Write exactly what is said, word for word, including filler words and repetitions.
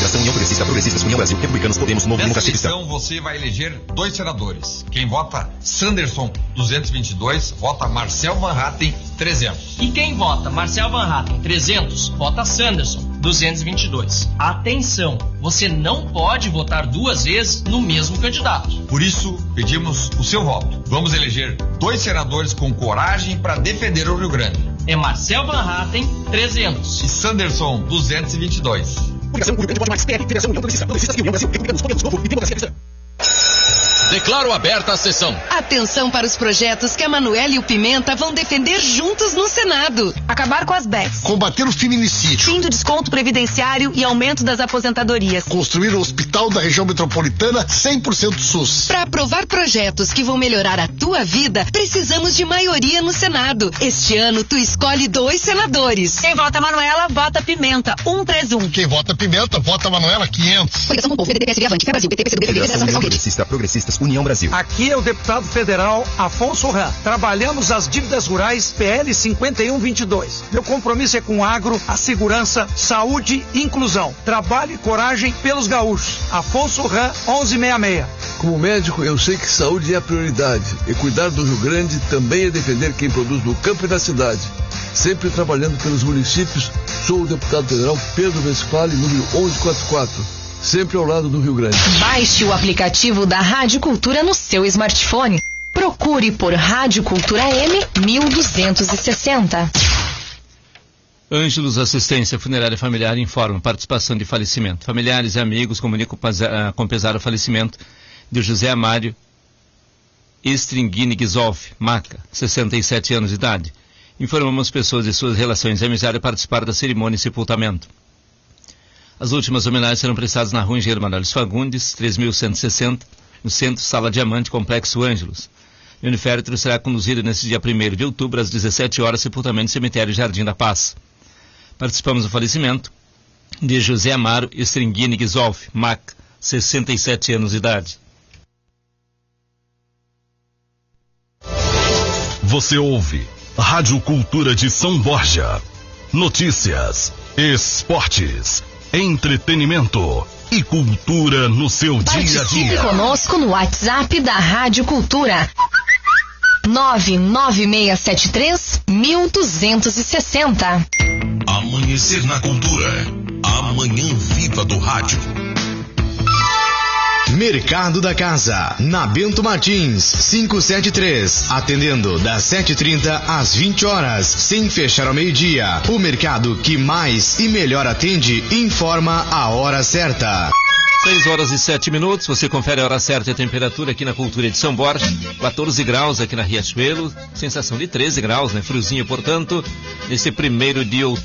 Federação União Progressista, Progressistas, União Brasil, Republicanos, Podemos, Novo Democracia Cristã. Nessa eleição você vai eleger dois senadores. Quem vota Sanderson, duzentos e vinte e dois, vota Marcel Van Hatten, trezentos. E quem vota Marcel Van Hatten, trezentos, vota Sanderson, duzentos e vinte e dois. Atenção, você não pode votar duas vezes no mesmo candidato. Por isso, pedimos o seu voto. Vamos eleger dois senadores com coragem para defender o Rio Grande. É Marcel Van Hatten, trezentos. E Sanderson, duzentos e vinte e dois. Publicação Rio Grande Voto Mais, P R, Federação União Progressista, Progressistas e União Brasil, Republicanos, Podemos, Novo e Democracia Cristã. Declaro aberta a sessão. Atenção para os projetos que a Manoela e o Pimenta vão defender juntos no Senado. Acabar com as B E Cs. Combater o feminicídio. Fim do desconto previdenciário e aumento das aposentadorias. Construir o hospital da região metropolitana cem por cento SUS. Para aprovar projetos que vão melhorar a tua vida, precisamos de maioria no Senado. Este ano, tu escolhe dois senadores. Quem vota Manoela, vota Pimenta, cento e trinta e um. Quem vota Pimenta, vota Manoela, quinhentos. Coligação com o povo, P D T, P S D, Avante, Quer Brasil, P T, P C do B, P D, Federação União Progressista, Progressistas, União Brasil. Aqui é o deputado federal Afonso Ram. Trabalhamos as dívidas rurais P L cinquenta e um vinte e dois. Meu compromisso é com o agro, a segurança, saúde e inclusão. Trabalho e coragem pelos gaúchos. Afonso Ram, onze sessenta e seis. Como médico, eu sei que saúde é a prioridade. E cuidar do Rio Grande também é defender quem produz no campo e na cidade. Sempre trabalhando pelos municípios, sou o deputado federal Pedro Vesquali, número onze quarenta e quatro. Sempre ao lado do Rio Grande. Baixe o aplicativo da Rádio Cultura no seu smartphone. Procure por Rádio Cultura M mil duzentos e sessenta. Ângelos Assistência Funerária Familiar informa participação de falecimento. Familiares e amigos comunicam com pesar o falecimento de José Amário Stringini Gisolfi, Maca, sessenta e sete anos de idade. Informamos pessoas de suas relações de amizade a participar da cerimônia e sepultamento. As últimas homenagens serão prestadas na rua Engenheiro Manuel Fagundes, três mil cento e sessenta, no Centro Sala Diamante, Complexo Ângelos. O uniféretro será conduzido nesse dia primeiro de outubro, às dezessete horas, sepultamento no cemitério Jardim da Paz. Participamos do falecimento de José Amaro Stringini Gisolfi, Mac, sessenta e sete anos de idade. Você ouve Rádio Cultura de São Borja. Notícias, esportes, entretenimento e cultura no seu dia a dia. Participe conosco no WhatsApp da Rádio Cultura. nove nove seis sete três, um dois seis zero. Amanhecer na Cultura. A manhã viva do rádio. Mercado da Casa, na Bento Martins, quinhentos e setenta e três, atendendo das sete e trinta às vinte horas, sem fechar ao meio-dia. O mercado que mais e melhor atende informa a hora certa. seis horas e sete minutos, você confere a hora certa e a temperatura aqui na Cultura de São Borja, quatorze graus aqui na Riachuelo, sensação de treze graus, né? Friozinho, portanto, nesse primeiro de outubro.